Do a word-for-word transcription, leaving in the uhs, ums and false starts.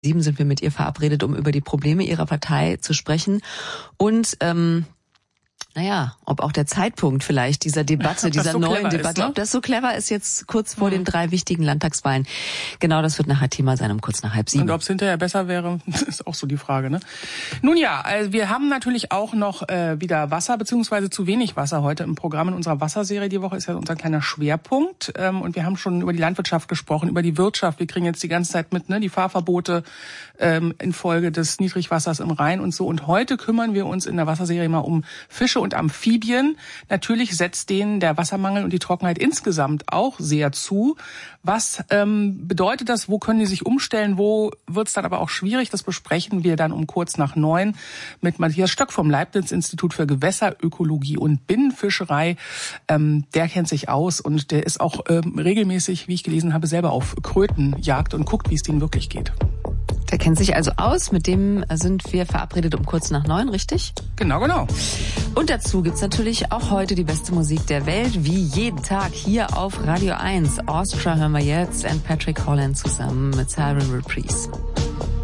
Sieben sind wir mit ihr verabredet, um über die Probleme ihrer Partei zu sprechen. Und ähm, naja, ob auch der Zeitpunkt vielleicht dieser Debatte, dieser so neuen Debatte, ist, ne? ob das so clever ist jetzt kurz vor mhm. den drei wichtigen Landtagswahlen. Genau, das wird nachher Thema sein um kurz nach halb sieben. Und ob es hinterher besser wäre, ist auch so die Frage, ne? Nun ja, also wir haben natürlich auch noch äh, wieder Wasser, beziehungsweise zu wenig Wasser heute im Programm in unserer Wasserserie. Die Woche ist ja unser kleiner Schwerpunkt. Ähm, und wir haben schon über die Landwirtschaft gesprochen, über die Wirtschaft. Wir kriegen jetzt die ganze Zeit mit, ne, die Fahrverbote ähm, infolge des Niedrigwassers im Rhein und so. Und heute kümmern wir uns in der Wasserserie mal um Fische und Amphibien. Natürlich setzt denen der Wassermangel und die Trockenheit insgesamt auch sehr zu. Was ähm, bedeutet das? Wo können die sich umstellen? Wo wird es dann aber auch schwierig? Das besprechen wir dann um kurz nach neun mit Matthias Stöck vom Leibniz-Institut für Gewässerökologie und Binnenfischerei. Ähm, der kennt sich aus und der ist auch ähm, regelmäßig, wie ich gelesen habe, selber auf Krötenjagd und guckt, wie es denen wirklich geht. Der kennt sich also aus, mit dem sind wir verabredet um kurz nach neun, richtig? Genau, genau. Und dazu gibt's natürlich auch heute die beste Musik der Welt, wie jeden Tag hier auf Radio eins. Austria hören wir jetzt und Patrick Holland zusammen mit Siren Reprise.